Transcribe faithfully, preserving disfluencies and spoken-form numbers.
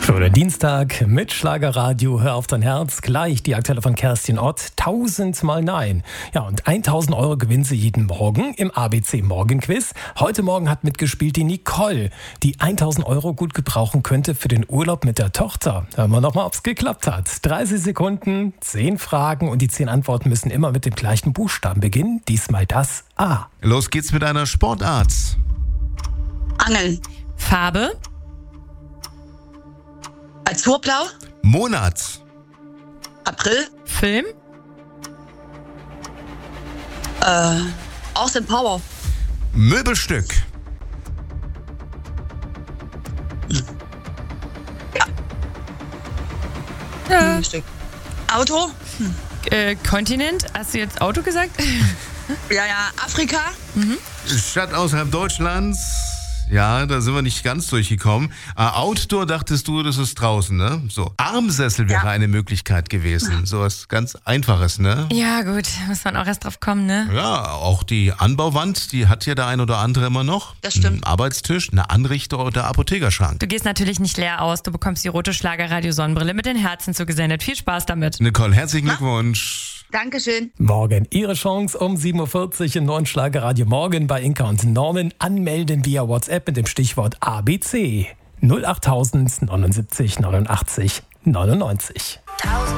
Schönen Dienstag mit Schlagerradio. Hör auf dein Herz. Gleich die Aktuelle von Kerstin Ott. Tausendmal Nein. Ja, und tausend Euro gewinnen sie jeden Morgen im A B C Morgenquiz. Heute Morgen hat mitgespielt die Nicole, die tausend Euro gut gebrauchen könnte für den Urlaub mit der Tochter. Hören wir nochmal, ob es geklappt hat. dreißig Sekunden, zehn Fragen und die zehn Antworten müssen immer mit dem gleichen Buchstaben beginnen. Diesmal das A. Los geht's mit einer Sportart. Angeln. Farbe. Azurblau. Monat. April. Film. Äh, Austin Power. Möbelstück. Ja. Ein Stück. Auto. Äh, Kontinent. Hast du jetzt Auto gesagt? Ja, ja. Afrika. Stadt außerhalb Deutschlands. Ja, da sind wir nicht ganz durchgekommen. Äh, Outdoor dachtest du, das ist draußen, ne? So. Armsessel wäre Ja. eine Möglichkeit gewesen. So was ganz Einfaches, ne? Ja, gut. Muss man auch erst drauf kommen, ne? Ja, auch die Anbauwand, die hat ja der ein oder andere immer noch. Das stimmt. Ein Arbeitstisch, eine Anrichter oder Apothekerschrank. Du gehst natürlich nicht leer aus. Du bekommst die rote Schlagerradio-Sonnenbrille mit den Herzen zugesendet. Viel Spaß damit. Nicole, herzlichen Glückwunsch. Dankeschön. Morgen Ihre Chance um sieben Uhr vierzig im neuen Schlagerradio Morgen bei Inka und Norman. Anmelden via WhatsApp mit dem Stichwort A B C null acht null null neunundsiebzig neunundachtzig neunundneunzig.